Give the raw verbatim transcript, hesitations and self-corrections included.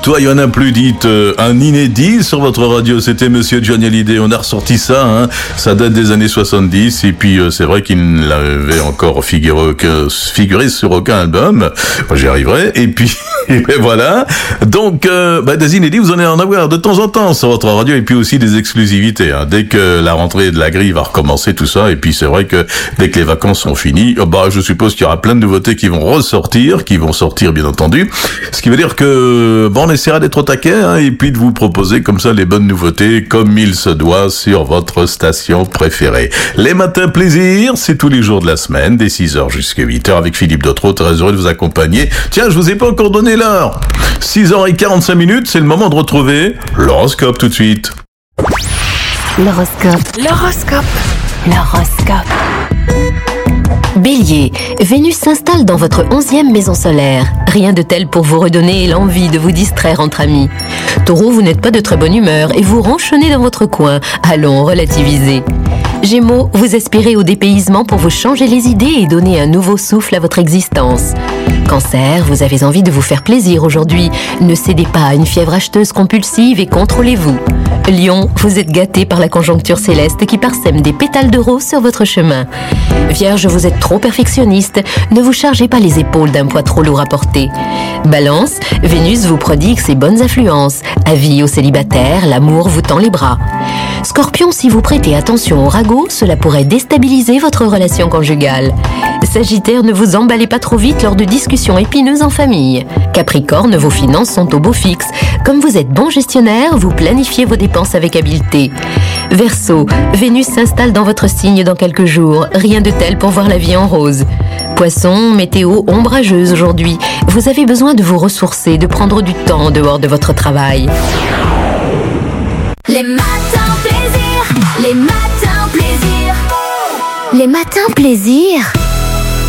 Toi, il y en a plus, dites euh, un inédit sur votre radio. C'était Monsieur Johnny Hallyday. On a ressorti ça, hein. Ça date des années soixante-dix. Et puis, euh, c'est vrai qu'il n'avait encore figuré, que, figuré sur aucun album. Moi, j'y arriverai. Et puis, et ben voilà. Donc, euh, bah, des inédits, vous en allez en avoir de temps en temps sur votre radio. Et puis aussi des exclusivités, hein. Dès que la rentrée de la grille va recommencer, tout ça. Et puis, c'est vrai que dès que les vacances sont finies, bah, je suppose qu'il y aura plein de nouveautés qui vont ressortir, qui vont sortir, bien entendu. Ce qui veut dire que, bon, on essaiera d'être au taquet, hein, et puis de vous proposer comme ça les bonnes nouveautés comme il se doit sur votre station préférée. Les matins plaisir, c'est tous les jours de la semaine, dès six heures jusqu'à huit heures avec Philippe Dotreau, très heureux de vous accompagner. Tiens, je vous ai pas encore donné l'heure. six heures quarante-cinq minutes, c'est le moment de retrouver l'horoscope tout de suite. L'horoscope. L'horoscope. L'horoscope. Bélier, Vénus s'installe dans votre onzième maison solaire. Rien de tel pour vous redonner l'envie de vous distraire entre amis. Taureau, vous n'êtes pas de très bonne humeur et vous ronchonnez dans votre coin. Allons, relativiser. Gémeaux, vous aspirez au dépaysement pour vous changer les idées et donner un nouveau souffle à votre existence. Cancer, vous avez envie de vous faire plaisir aujourd'hui. Ne cédez pas à une fièvre acheteuse compulsive et contrôlez-vous. Lion, vous êtes gâté par la conjoncture céleste qui parsème des pétales de rose sur votre chemin. Vierge, vous êtes trop perfectionniste. Ne vous chargez pas les épaules d'un poids trop lourd à porter. Balance, Vénus vous prodigue ses bonnes influences. Avis aux célibataires, l'amour vous tend les bras. Scorpion, si vous prêtez attention au ragot, cela pourrait déstabiliser votre relation conjugale. Sagittaire, ne vous emballez pas trop vite lors de discussions épineuses en famille. Capricorne, vos finances sont au beau fixe. Comme vous êtes bon gestionnaire, vous planifiez vos dépenses avec habileté. Verseau, Vénus s'installe dans votre signe dans quelques jours. Rien de tel pour voir la vie en rose. Poisson, météo ombrageuse aujourd'hui. Vous avez besoin de vous ressourcer, de prendre du temps en dehors de votre travail. Les matins plaisir, les matins plaisir, les matins plaisir.